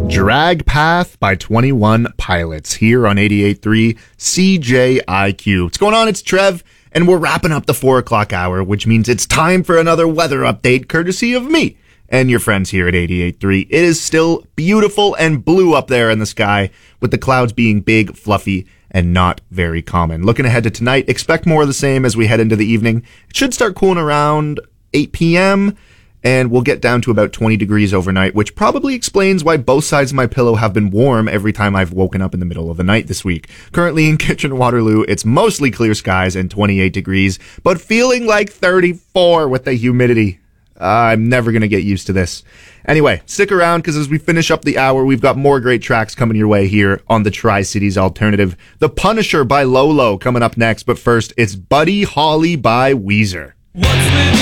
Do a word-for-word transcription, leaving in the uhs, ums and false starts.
Drag Path by twenty-one Pilots here on eighty-eight point three C J I Q. What's going on? It's Trev, and we're wrapping up the four o'clock hour, which means it's time for another weather update courtesy of me and your friends here at eighty-eight point three. It is still beautiful and blue up there in the sky, with the clouds being big, fluffy, and not very common. Looking ahead to tonight, expect more of the same as we head into the evening. It should start cooling around eight p.m., and we'll get down to about twenty degrees overnight, which probably explains why both sides of my pillow have been warm every time I've woken up in the middle of the night this week. Currently in Kitchener-Waterloo, it's mostly clear skies and twenty-eight degrees, but feeling like thirty-four with the humidity. Uh, I'm never going to get used to this. Anyway, stick around, because as we finish up the hour, we've got more great tracks coming your way here on the Tri-Cities Alternative. The Punisher by Lolo coming up next, but first, it's Buddy Holly by Weezer. What's with